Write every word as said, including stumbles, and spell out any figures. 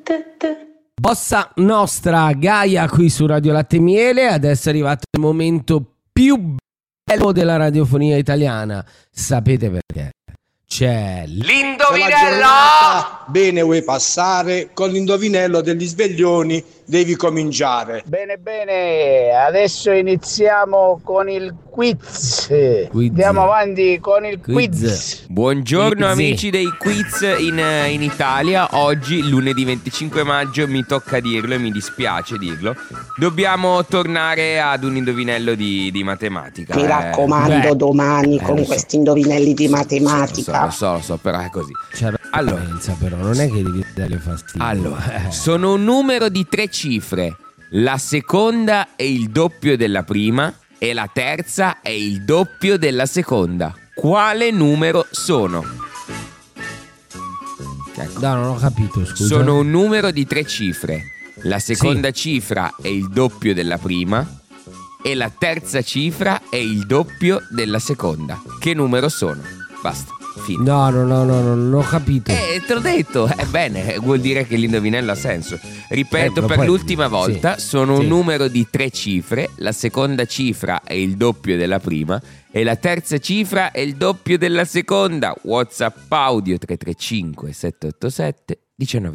Bossa nostra Gaia qui su Radio Latte e Miele. Adesso è arrivato il momento più bello della radiofonia italiana. Sapete perché? C'è l'indovinello! Bene, vuoi passare? Con l'indovinello degli sveglioni devi cominciare. Bene, bene, adesso iniziamo con il quiz. Quiz. Andiamo avanti con il quiz. Quiz. Buongiorno Quiz. amici dei quiz in, in Italia. Oggi, lunedì venticinque maggio, mi tocca dirlo e mi dispiace dirlo, dobbiamo tornare ad un indovinello di, di matematica. Mi eh. raccomando, Beh. domani Eh, con lo so. questi indovinelli di Lo so, matematica. lo so, lo so, però è così. C'è Allora. pensa però, non è che devi darle fastidio. Allora, Eh. sono un numero di tre cifre. La seconda è il doppio della prima e la terza è il doppio della seconda. Quale numero sono? Ecco. No, non ho capito, scusa. Sono un numero di tre cifre. La seconda cifra è il doppio della prima e la terza cifra è il doppio della seconda. Che numero sono? Basta, fine. No, no, no, no, no, non ho capito. Eh, te l'ho detto, ebbene, vuol dire che l'indovinello ha senso. Ripeto Eh, per poi- l'ultima volta, sì, sono un sì. numero di tre cifre, la seconda cifra è il doppio della prima e la terza cifra è il doppio della seconda. WhatsApp audio tre tre cinque sette otto sette uno nove